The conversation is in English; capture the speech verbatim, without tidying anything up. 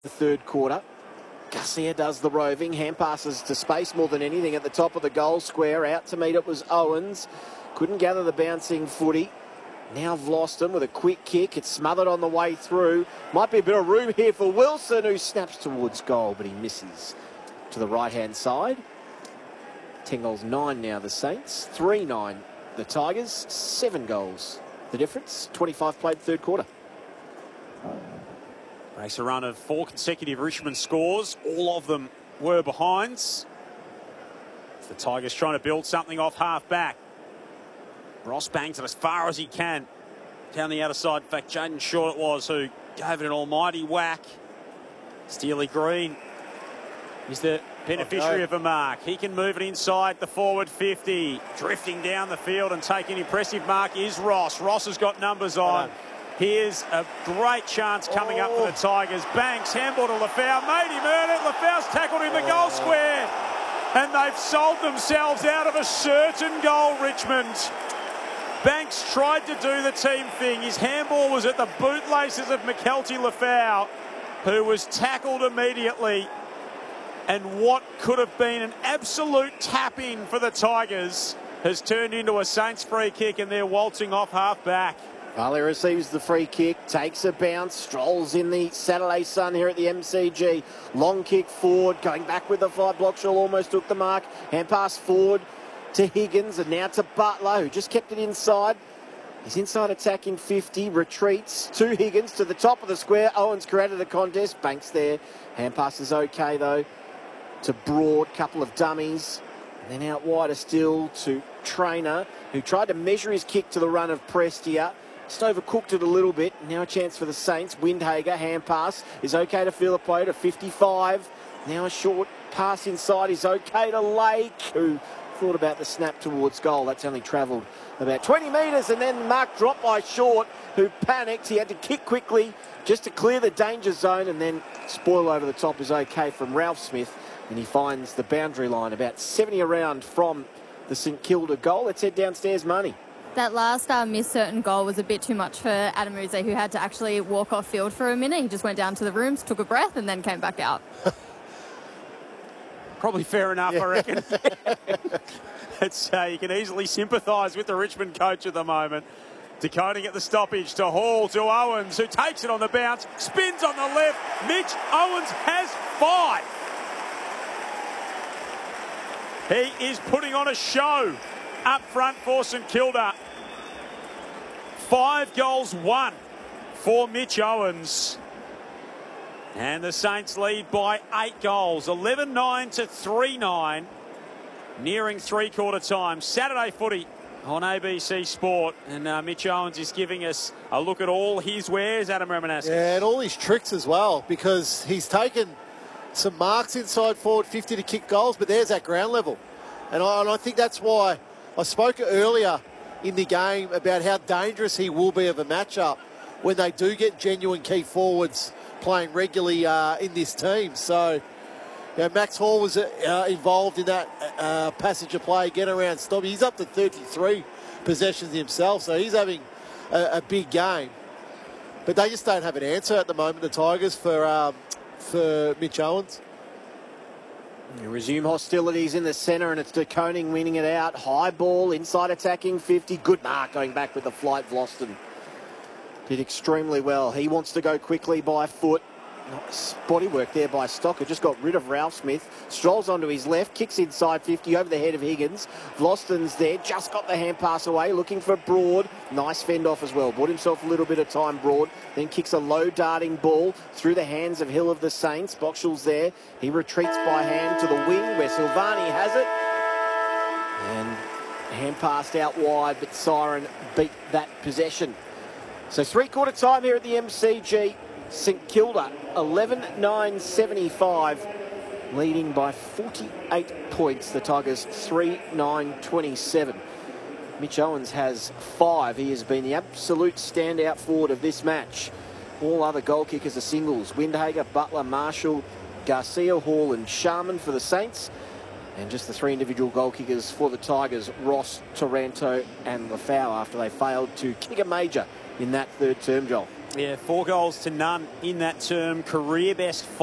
the third quarter. Garcia does the roving, hand passes to space more than anything at the top of the goal square. Out to meet it was Owens. Couldn't gather the bouncing footy. Now Vlauston with a quick kick. It's smothered on the way through. Might be a bit of room here for Wilson, who snaps towards goal, but he misses to the right-hand side. ten goals, nine now the Saints. three nine the Tigers. Seven goals the difference. twenty-five played third quarter. Breaks a run of four consecutive Richmond scores. All of them were behinds. The Tigers trying to build something off half back. Ross bangs it as far as he can down the outer side. In fact, Jaden Short it was who gave it an almighty whack. Steely Green is the beneficiary okay. of a mark. He can move it inside the forward fifty. Drifting down the field and taking an impressive mark is Ross. Ross has got numbers on. Here's a great chance coming oh. up for the Tigers. Banks, handball to Lafau, made him earn it. Lafau's tackled in the goal square. And they've sold themselves out of a certain goal, Richmond. Banks tried to do the team thing. His handball was at the bootlaces of McKelty Lafau, who was tackled immediately. And what could have been an absolute tap-in for the Tigers has turned into a Saints free kick, and they're waltzing off half-back. Farley receives the free kick, takes a bounce, strolls in the Saturday sun here at the M C G. Long kick forward, going back with the five. Blockshaw almost took the mark. Hand pass forward to Higgins, and now to Butler, who just kept it inside. He's inside attacking fifty, retreats to Higgins to the top of the square. Owens created the contest, Banks there. Hand pass is okay though to Broad, couple of dummies. And then out wider still to Trainer, who tried to measure his kick to the run of Prestia. Just overcooked it a little bit. Now a chance for the Saints. Windhager, hand pass is okay to Philippou to fifty-five. Now a short pass inside is okay to Lake, who thought about the snap towards goal. That's only travelled about twenty metres, and then mark dropped by Short, who panicked. He had to kick quickly just to clear the danger zone, and then spoil over the top is okay from Ralph Smith, and he finds the boundary line about seventy around from the St Kilda goal. Let's head downstairs, Money. That last uh, missed certain goal was a bit too much for Adam Uze, who had to actually walk off field for a minute. He just went down to the rooms, took a breath, and then came back out. Probably fair enough, yeah. I reckon. it's, uh, you can easily sympathise with the Richmond coach at the moment. Decoding at the stoppage to Hall, to Owens, who takes it on the bounce, spins on the left. Mitch Owens has five. He is putting on a show up front for St Kilda. Five goals, one for Mitch Owens. And the Saints lead by eight goals, eleven nine to three nine, nearing three-quarter time. Saturday footy on A B C Sport, and uh, Mitch Owens is giving us a look at all his wares, Adam Romanowski. Yeah, and all his tricks as well, because he's taken some marks inside forward fifty to kick goals, but there's that ground level. And I, and I think that's why I spoke earlier in the game about how dangerous he will be of a matchup when they do get genuine key forwards playing regularly uh, in this team. So, you know, Max Hall was uh, involved in that uh, passage of play, get around stop. He's up to thirty-three possessions himself, so he's having a, a big game. But they just don't have an answer at the moment, the Tigers, for um, for Mitch Owens. You resume hostilities in the centre, and it's De Koning winning it out. High ball, inside attacking fifty. Good mark going back with the flight. Vlauston did extremely well. He wants to go quickly by foot. Spotty work there by Stocker. Just got rid of Ralph Smith. Strolls onto his left. Kicks inside fifty over the head of Higgins. Vlauston's there. Just got the hand pass away. Looking for Broad. Nice fend off as well. Bought himself a little bit of time, Broad. Then kicks a low darting ball through the hands of Hill of the Saints. Boxall's there. He retreats by hand to the wing where Silvani has it. And hand passed out wide, but Siren beat that possession. So three-quarter time here at the M C G. St Kilda, eleven nine seventy-five, leading by forty-eight points. The Tigers, three nine twenty-seven. Mitch Owens has five. He has been the absolute standout forward of this match. All other goal kickers are singles. Windhager, Butler, Marshall, Garcia, Hall and Sharman for the Saints. And just the three individual goal kickers for the Tigers, Ross, Taranto and Lafau, after they failed to kick a major in that third term, Joel. Yeah, four goals to none in that term. Career best